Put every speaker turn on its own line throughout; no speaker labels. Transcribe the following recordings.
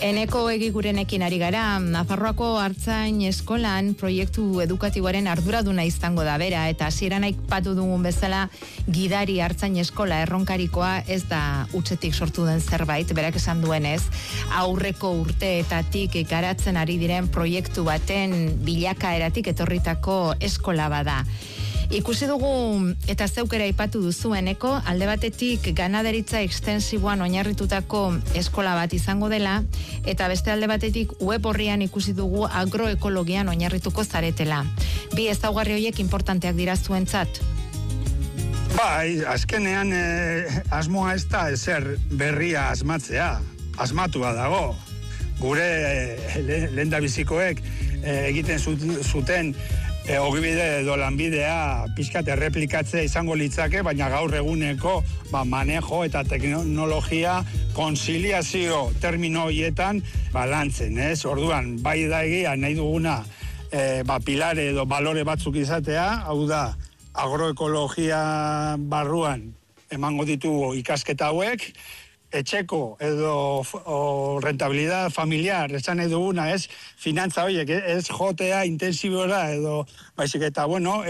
Eneko egigurenekin ari gara, Nafarroako Artzain Eskolan proiektu edukatiboaren arduraduna izango da bera, eta hasieran aipatu dugun bezala gidari Artzain Eskola erronkarikoa ez da hutsetik sortu den zerbait, berak esan duenez, aurreko urteetatik garatzen ari diren proiektu baten bilakaeratik etorritako eskola bada. Ikusi dugu, eta zeukera aipatu duzueneko, alde batetik ganaderitza ekstensiboan oinarritutako eskola bat izango dela, eta beste alde batetik web horrian ikusi dugu agroekologian oinarrituko zaretela. Bi ezaugarri horiek importanteak dira zuentzat?
Bai, azkenean asmoa ez da ezer berria asmatzea, asmatua dago. Gure lehendabizikoek egiten zuten ogibide edo lanbidea pixkat erreplikatzea izango litzake, baina gaur eguneko manejo eta teknologia konziliazio termino horietan lantzen, ez? Orduan, bai da egia nahi duguna pilare edo balore batzuk izatea, hau da, agroekologia barruan emango ditugu ikasketa hauek, etxeko edo rentabilidad familiar, esan nahi duguna, ez, finantza horiek, ez jotea intensibora edo, baizik eta,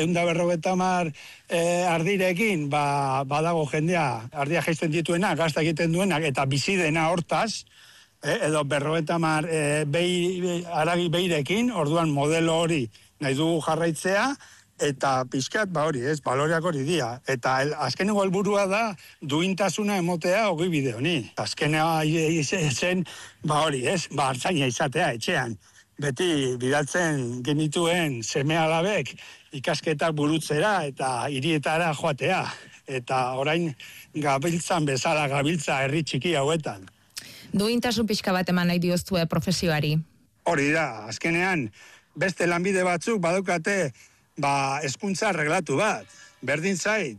150 ardirekin, badago jendea, ardia jaisten dituena, gazta egiten duenak, eta bizi dena hortaz, edo 50 haragi behirekin, orduan modelo hori nahi dugu jarraitzea, eta pixkat, hori, ez, baloreak hori dira. Eta azkeneko helburua da duintasuna emotea ogibide honi. Azkenea zen, hori, ez, artzaina izatea etxean. Beti bidaltzen genituen seme alabek ikasketak burutzera eta hirietara joatea. Eta orain gabiltzan bezala gabiltza herri txiki hauetan.
Duintasun pixka bat eman nahi dioztue profesioari?
Hori da, azkenean beste lanbide batzuk badukate hezkuntza reglatu bat, berdin zait,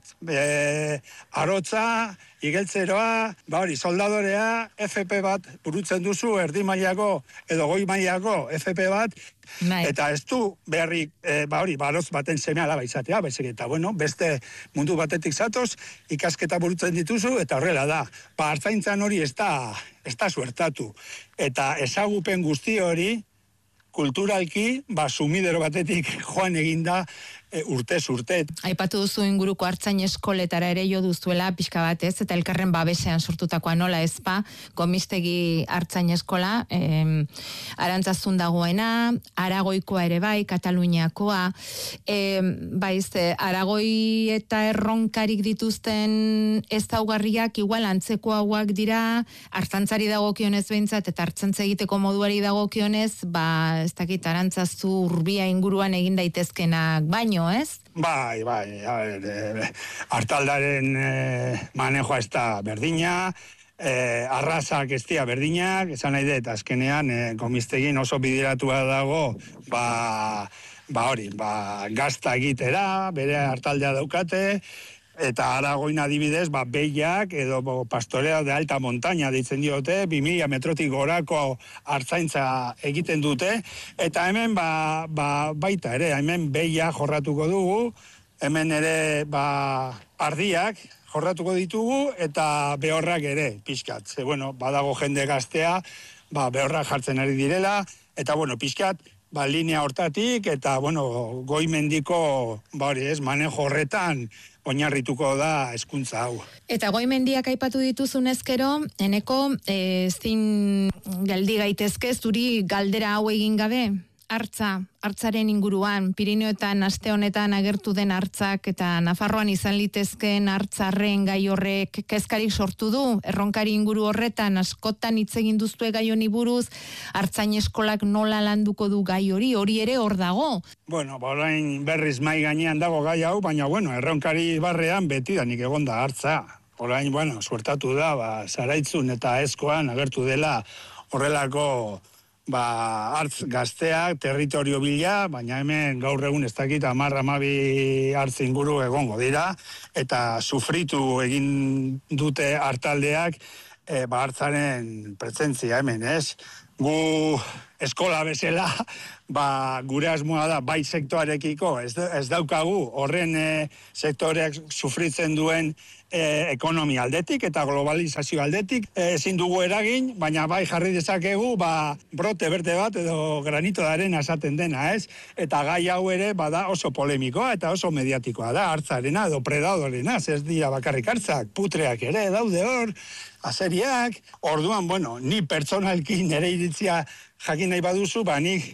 arotza, igeltzeroa, soldadorea, FP bat burutzen duzu, erdi mailako edo goi mailako FP bat, eta ez du beharrik, baroz baten seme alaba izatea, baizik eta, beste mundu batetik zatoz, ikasketa burutzen dituzu, eta horrela da. Artzaintzan hori ez da suertatu. Eta ezagupen guzti hori, kulturalki, sumidero batetik joan eginda urtez urte.
Aipatu duzu inguruko Artzain Eskoletara ere jo duzuela pixka batez, eta elkarren babesean sortutakoa nola ezpa, Gomistegi Artzain Eskola, Arantzazun dagoena, Aragoikoa ere bai, Kataluniakoa, Aragoi eta erronkarik dituzten ezaugarriak igual antzeko hauak dira, artzantzari dagokionez behintzat, eta artzantza egiteko moduari dagokionez, ez dakit, Arantzazu Urbia inguruan egin daitezkenak baino, ez?
Bai, hartaldaren manejoa ez da berdina, arrazak ez dira berdinak, esan nahi dut, azkenean, Gomistegin oso bideratua dago, gazta egitera, bere hartaldea daukate, eta Aragoin adibidez, behiak edo pastorea de alta montaña deitzen diote, 2000 metrotik gorako artzaintza egiten dute, eta hemen baita ere, hemen behia jorratuko dugu, hemen ere ardiak jorratuko ditugu, eta behorrak ere, pixkat. Badago jende gaztea, behorrak jartzen ari direla, eta pixkat, linea hortatik, eta goi mendiko, manejo horretan, oinarrituko da hezkuntza hau.
Eta goi mendiak aipatu dituzun ezkero, Eneko, zin geldi gaitezke, zuri galdera hau egin gabe? Hartzaren inguruan, Pirineoetan aste honetan agertu den hartzak eta Nafarroan izan litezkeen hartzarren gai horrek kezkarik sortu du, erronkari inguru horretan askotan hitz egin duzue gai honi buruz, Artzain Eskolak nola landuko du gai hori ere hor dago?
Orain berriz mai gainean dago gai hau, baina erronkari barrean betidanik egonda hartza. Orain, suertatu da, Zaraitzun eta Ezkoan agertu dela horrelako hartz gazteak, territorio bila, baina hemen gaur egun ez dakit 10-12 hartz inguru egongo dira, eta sufritu egin dute hartaldeak hartzaren presentzia hemen, ez? Gu eskola bezala, gure asmoa da, bai sektoarekiko, ez daukagu, horren sektoreak sufritzen duen ekonomia aldetik eta globalizazio aldetik ezin dugu eragin, baina bai jarri dezakegu brote berte bat edo granito de arena esaten dena, ez? Eta gai hau ere bada oso polemikoa eta oso mediatikoa da, hartzarena edo predadorena, ez dira bakarrik hartzak, putreak ere daude hor, azeriak, orduan, bueno, ni pertsonalki nire iritzia jakin nahi baduzu, nik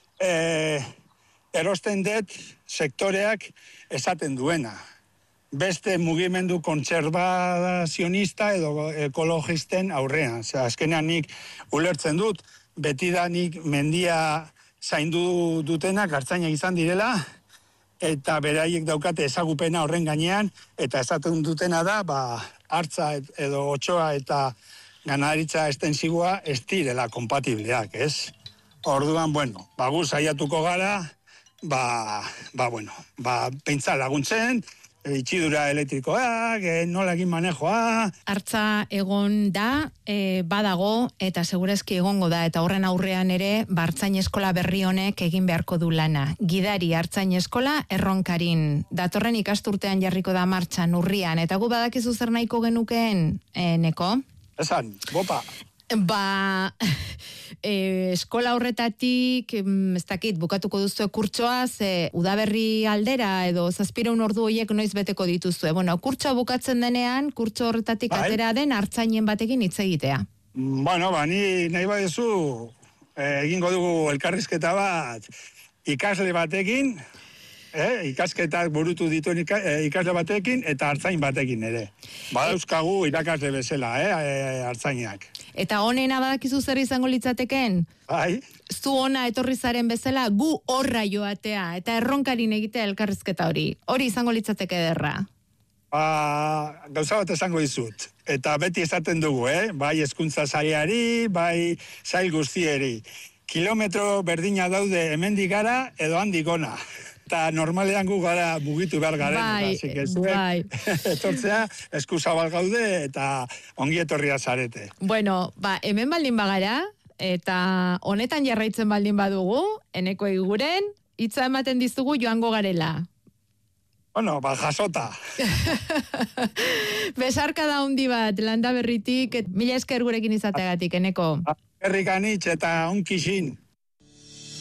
erosten dut sektoreak esaten duena. Beste mugimendu kontserbazionista edo ekologisten aurrean. Azkenean nik ulertzen dut, betidanik mendia zaindu dutenak hartzainak izan direla, eta beraiek daukate ezagupena horren gainean, eta esaten dutena da, hartza edo otsoa eta ganaderitza estensiboa ez direla kompatibleak, ez? Orduan, bueno, gu saiatuko gara, pentsa laguntzen, itxidura elektrikoak, nola egin manejoa.
Hartza egon da, badago, eta segurazki egongo da, eta horren aurrean ere, hartzain eskola berri honek egin beharko du lana. Gidari hartzain eskola Erronkarin. Datorren ikasturtean jarriko da martxan urrian, eta gu badakizu zer nahiko genukeen, Neko?
Esan, bopa.
Eskola horretatik, ez dakit, bukatuko duzu kurtsoa, udaberri aldera edo 700 ordu horiek noiz beteko dituzue. Bueno, kurtsoa bukatzen denean, kurtso horretatik atera den hartzainen batekin hitz egitea.
Bueno, ni nahi badezu, egingo dugu elkarrizketa bat ikasle batekin, ikasketak burutu dituen ikasle batekin eta hartzain batekin ere. Badauzkagu irakasle bezala, hartzainak.
Eta honena badakizu zer izango litzateken?
Bai.
Zu ona etorri zaren bezala, gu horra joatea, eta Erronkarin egitea elkarrizketa hori. Hori izango litzateke derra.
Gauza bat esango dizut. Eta beti esaten dugu, bai hezkuntza sailari, bai sail guztieri. Kilometro berdina daude hemendik gara edo handik ona. Eta normalean gu gara mugitu behar garen. Bai. Etortzea, eskuzabal gaude eta ongi etorria zarete.
Bueno, hemen baldin bagara, eta honetan jarraitzen baldin badugu, Eneko Eguren, hitza ematen dizugu joango garela.
Bueno, jasota.
Besarka da handi bat, Landaberritik, mila esker gurekin izateagatik, Eneko.
Herrik anitz eta onkixin.